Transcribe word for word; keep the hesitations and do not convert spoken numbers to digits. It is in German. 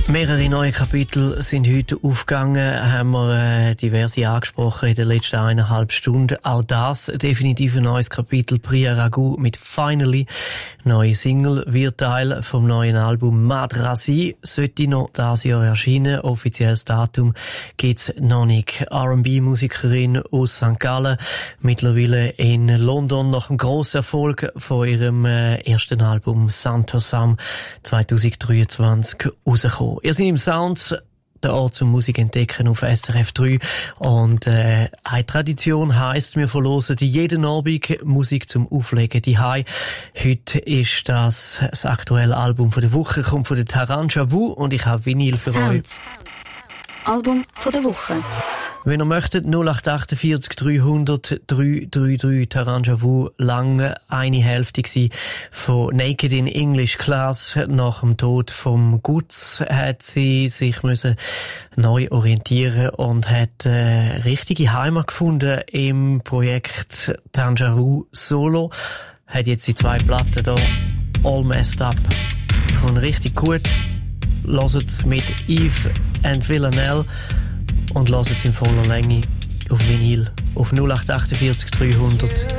Mehrere neue Kapitel sind heute aufgegangen, haben wir äh, diverse angesprochen in den letzten eineinhalb Stunden. Auch das definitiv ein neues Kapitel. Priya Ragu mit Finally. Neue Single wird Teil vom neuen Album Madrasi. Sollte noch dieses Jahr erscheinen. Offizielles Datum gibt's noch nicht. R and B-Musikerin aus Sankt Gallen. Mittlerweile in London nach einem grossen Erfolg von ihrem äh, ersten Album Santo Sam zwanzig dreiundzwanzig rausgekommen. Ihr seid im Sounds, der Ort zum Musik entdecken auf S R F drei. Und äh, eine Tradition heisst, wir verlosen jeden Abend Musik zum Auflegen daheim. Heute ist das das aktuelle Album von der Woche, kommt von der Taranja Wu und ich habe Vinyl für Sounds. euch. Album von der Woche. Wenn ihr möchtet, null acht vier acht dreihundert drei drei drei, Taranja Wu, lange eine Hälfte gsi von Naked in English Class. Nach dem Tod vom Gutz hat sie sich müssen neu orientieren und hat äh, richtige Heimat gefunden im Projekt Taranja Wu Solo. Hat jetzt die zwei Platten da, All Messed Up. Kommt richtig gut. Hört's mit Yves and Villanelle. Und lasst es in voller Länge auf Vinyl auf null acht vier acht dreihundert